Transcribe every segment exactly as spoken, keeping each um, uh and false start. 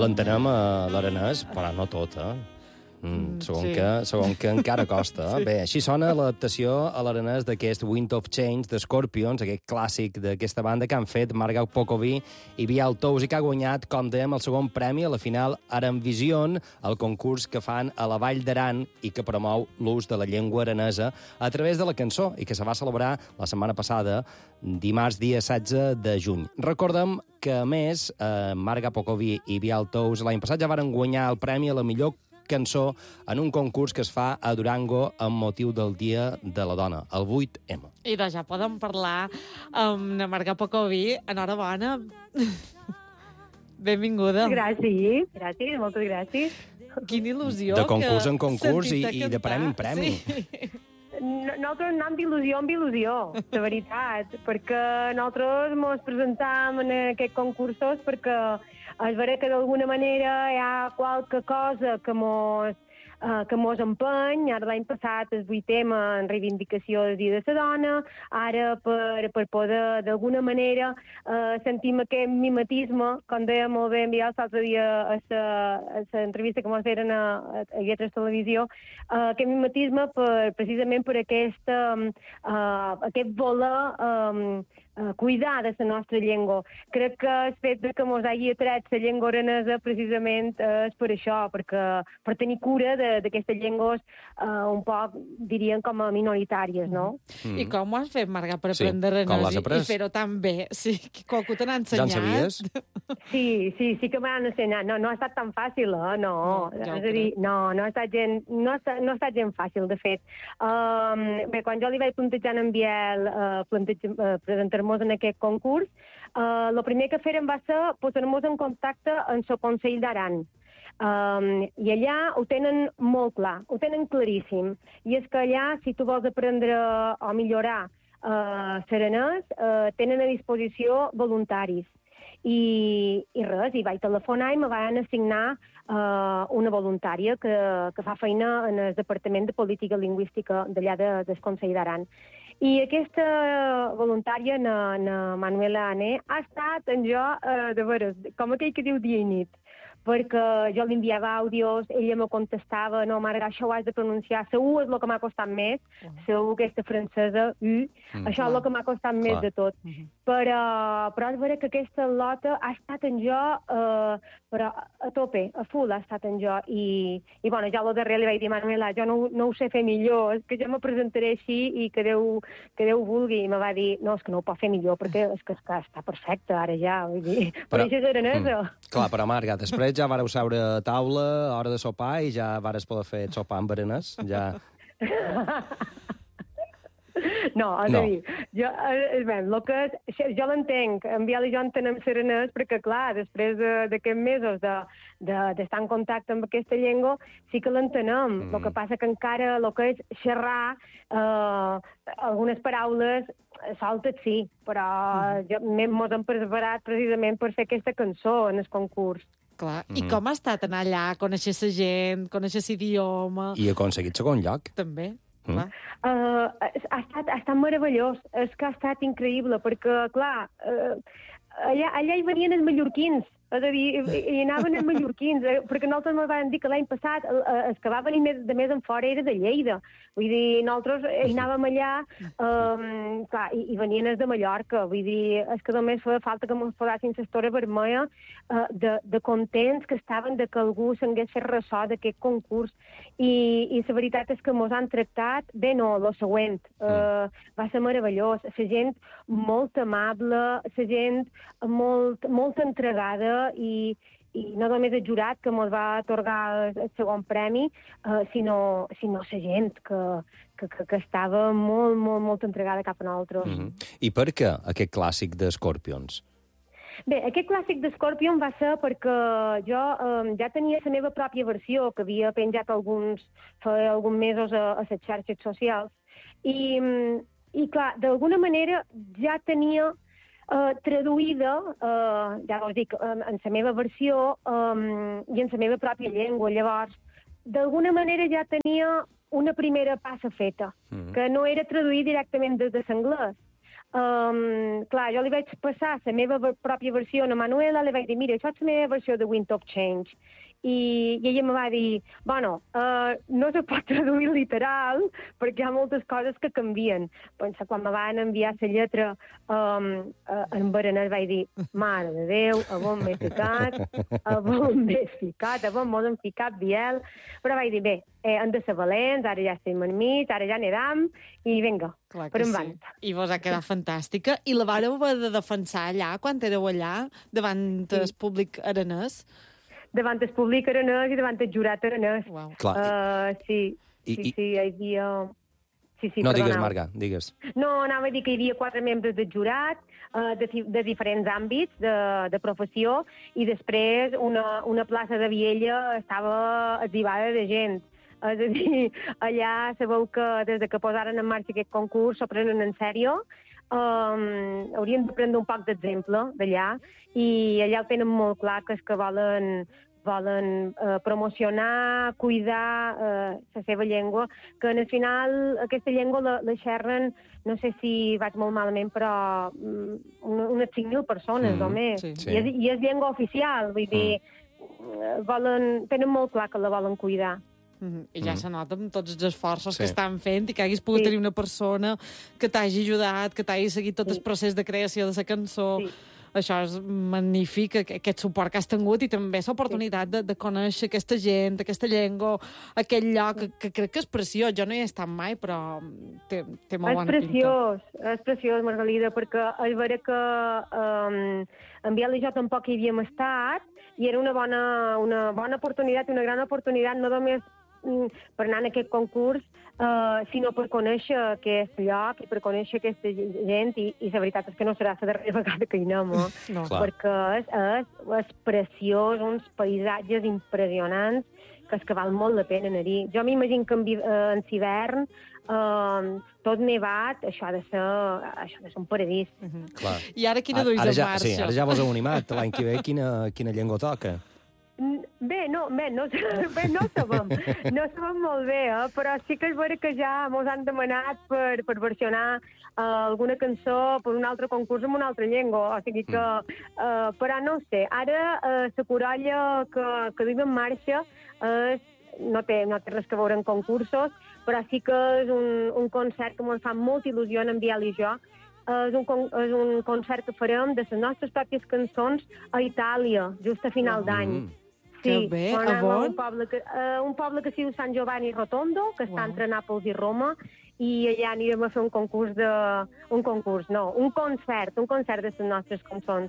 L'entenem a l'Aranès, però no tot, eh? Mm, segon, sí. que, segon que encara costa. Sí. Bé, així sona l'adaptació a l'aranès d'aquest Wind of Change de Scorpions, aquest clàssic d'aquesta banda que han fet Marga Pocoví i Bial Tous, i que ha guanyat, com dèiem, el segon premi a la final Aranvision, el concurs que fan a la Vall d'Aran i que promou l'ús de la llengua aranesa a través de la cançó i que se va celebrar la setmana passada, dimarts, dia setze de juny. Recordem que, a més, eh, Marga Pocoví i Bial Tous l'any passat ja varen guanyar el premi a la millor cançó en un concurs que es fa a Durango amb motiu del Dia de la Dona, el vuit ema. I de ja podem parlar amb la Marga Pocoví. Enhorabona. Benvinguda. Gràcies, gràcies, moltes gràcies. Quina il·lusió. De concurs en concurs i, i de premi en premi. Sí. Nosaltres anem d'il·lusió en il·lusió, de veritat, perquè nosaltres ens presentam en aquests concursos perquè és vera que d'alguna manera hi ha qualque cosa que mos, uh, que mos empeny. Ara l'any passat el vuit ema en reivindicació del Dia de la Dona, ara per, per poder d'alguna manera uh, sentim aquest mimetisme, com deia molt bé en Biel l'altre dia a l'entrevista que mos feren a, a Lletres Televisió, uh, aquest mimetisme per, precisament per aquesta, uh, aquest voler um, Uh, cuidar de la nostra llengua. Crec que el fet de que mos hagi atret la llengua aranesa precisament uh, és per això, perquè per tenir cura d'aquestes llengües uh, un poc, dirien, com a minoritàries, no? Mm. I com ho has fet, Marga, per sí, aprendre aranès i, i fer-ho tan bé? Sí, que qualcú te n'ha ensenyat? Ja en sabies? Sí, sí, sí que m'han ensenyat. No, no ha estat tan fàcil, eh? No. no ja és a dir, no, no ha estat gent, no ha estat, no ha estat gent fàcil, de fet. Um, bé, quan jo li vaig plantejar en Biel uh, plantejar, uh, presentar-nos en aquest concurs, el uh, primer que fèrem va ser posar-nos en contacte amb el Consell d'Aran. Um, I allà ho tenen molt clar, ho tenen claríssim. I és que allà, si tu vols aprendre o millorar uh, l'aranès, uh, tenen a disposició voluntaris. I, i res, i vaig telefonar i me van assignar uh, una voluntària que, que fa feina en el Departament de Política Lingüística d'allà de, del Consell d'Aran. I aquesta voluntària, na, na Manuela Ané, ha estat en jo, uh, de veres, com aquell que diu dia i nit, perquè jo li enviava àudios, ella me contestava, no, Marga, això ho has de pronunciar, la U és el que m'ha costat més, la U aquesta francesa, U, mm, això clar. És el que m'ha costat clar. Més de tot. Mm -hmm. Però, però és vera que aquesta lota ha estat en jo, eh, però a tope, a full ha estat en jo, i, i bueno, ja el darrer li vaig dir, Manuela, jo no, no ho sé fer millor, és que jo me presentaré així i que Déu, que Déu vulgui, i me va dir, no, és que no ho pot fer millor, perquè és que, és que està perfecte ara ja, vull dir, però, però això és aranesa. Mm, clar, però Marga, després ja vareu seure a taula, hora de sopar, i ja vares poder fer sopar amb aranès, ja... No, és no. a dir, jo, eh, bé, el que és, jo l'entenc, en Biel i jo entenem l'aranès perquè, clar, després d'aquests mesos d'estar de, de, en contacte amb aquesta llengua, sí que l'entenem. Mm. El que passa que encara el que és xerrar, eh, algunes paraules, salta't sí, però mm. mos hem preparat precisament per fer aquesta cançó en el concurs. Clar. Mm. I com ha estat anar allà, conèixer la gent, conèixer l'idioma... I ha aconseguit segon lloc. També. Mm. Uh, ha, estat, ha estat meravellós, és que ha estat increïble, perquè, clar, uh, allà, allà hi venien els mallorquins, és a dir, hi anaven els mallorquins, eh, perquè nosaltres ens van dir que l'any passat eh, el que va venir més, de més en fora era de Lleida. Vull dir, nosaltres hi anàvem allà, eh, clar, i, i venien els de Mallorca, vull dir, és que només feia falta que ens posessin l'estora vermella eh, de, de contents que estaven de que algú s'hagués fet ressò d'aquest concurs. I, i la veritat és que ens han tractat bé, no, el següent. Eh, va ser meravellós. La gent molt amable, la gent molt, molt entregada, i, i no només el jurat que ens va atorgar el segon premi, eh, sinó, sinó la gent que, que, que, que estava molt, molt, molt entregada cap a nosaltres. Mm-hmm. I per què aquest clàssic de Scorpions? Bé, aquest clàssic de Scorpion va ser perquè jo eh, ja tenia la meva pròpia versió, que havia penjat alguns, fa alguns mesos a, a les xarxes socials, i, i clar, d'alguna manera ja tenia Uh, traduïda, uh, ja us dic, um, en la meva versió um, i en la meva pròpia llengua. Llavors, d'alguna manera ja tenia una primera passa feta, mm-hmm. que no era traduir directament des de l'anglès. Um, clar, jo li vaig passar la meva pròpia versió a Manuela, li vaig dir, mira, això és la meva versió de Wind of Change. I, i ella me va dir, bueno, uh, no se pot traduir literal perquè hi ha moltes coses que canvien. Pensa, quan me van enviar la lletra um, uh, en Berenès vaig dir, mare de Déu, a on m'he ficat, a on m'he ficat, a on mos hem ficat, Biel. Però vaig dir, bé, eh, hem de ser valents, ara ja estem enmig, ara ja anirem, i vinga, Clar per que endavant. sí. I vos ha quedat fantàstica. I la vareu haver de defensar allà, quan éreu allà, davant del Sí. públic aranès? Davant el públic aranès i davant el jurat aranès. Wow. Clar. Uh, sí, I- sí, i- sí, hi havia... Sí, sí, No, digues, perdoneu. Marga, digues. No, anava a dir que hi havia quatre membres del jurat uh, de, fi- de diferents àmbits de, de professió i després una, una plaça de Viella estava atzivada de gent. És a dir, allà sabeu que des de que posaren en marxa aquest concurs s'ho prenen en sèrio. Um, haurien de prendre un poc d'exemple d'allà i allà ho tenen molt clar que és que volen volen eh, promocionar, cuidar eh, la seva llengua, que al final aquesta llengua la, la xerren, no sé si vaig molt malament, però mm, una, unes cinc mil persones Mm, o més. sí. Sí. I, és, I és llengua oficial, vull dir, eh, volen, tenen molt clar que la volen cuidar. Mm, I ja Mm. se nota amb tots els esforços Sí. que estan fent i que haguis pogut Sí. tenir una persona que t'hagi ajudat, que t'hagi seguit tot Sí. el procés de creació de la cançó. Sí. Això és magnífic, aqu- aquest suport que has tingut i també l'oportunitat de, de conèixer aquesta gent, aquesta llengua, aquest lloc que, que crec que és preciós. Jo no hi he estat mai, però té, té molt És bona pinta. preciós, és preciós, Margalida, perquè és vera que um, en Biel i jo tampoc hi havíem estat i era una bona, una bona oportunitat, una gran oportunitat, no només mm, per anar en aquest concurs, uh, sinó per conèixer aquest lloc i per conèixer aquesta gent i, i la veritat és que no serà la darrera vegada que hi anem, eh? No. Clar. perquè és, és, és preciós, uns paisatges impressionants que és que val molt la pena anar-hi. Jo m'imagino que en, vi- eh, en hivern eh, tot nevat, això ha de ser, això ha de ser un paradís. Mhm. Clar. I ara quina Ara, duis ara en ja, marxa? sí, ara ja vos heu animat. L'any que ve quina, quina llengua toca? Mm, Bé, no, bé, no, bé, no sabem, no sabem molt bé, eh? Però sí que és vera que ja mos han demanat per, per versionar uh, alguna cançó per un altre concurs en una altra llengua, o sigui que, uh, però no ho sé, ara uh, la corolla que, que duim en marxa és, no, té, no té res que veure en concursos, però sí que és un, un concert que ens fa molta il·lusió en Biel i jo. Uh, és, un, con- és un concert que farem de les nostres pròpies cançons a Itàlia, just a final d'any. Mm. Que bé, quan a anem on? un poble que, uh, un poble que es diu Sant Giovanni Rotondo, que està Uau. entre Nàpols i Roma, i allà anirem a fer un concurs de... Un concurs, no, un concert, un concert de les nostres cançons.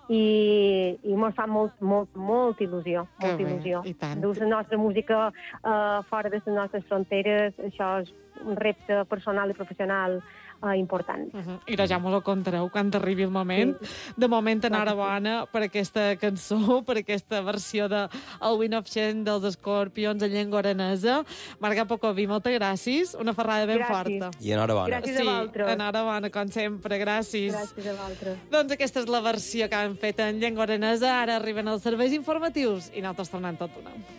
I, i mos fa molt, molt, molt il·lusió, Que molta bé, il·lusió. i tant. Dur la nostra música uh, fora de les nostres fronteres, això és un repte personal i professional uh, important. Uh -huh. I ja mos ho contareu quan arribi el moment. De moment, enhorabona per aquesta cançó, per aquesta versió de El Wind of Change dels Scorpions en llengua aranesa. Marga Pocoví, moltes gràcies. Una ferrada ben Gràcies. forta. I enhorabona. Gràcies a vosaltres. enhorabona, com sempre. Gràcies. Gràcies a vosaltres. Doncs aquesta és la versió que han fet en llengua aranesa. Ara arriben els serveis informatius i nosaltres tornem tot una.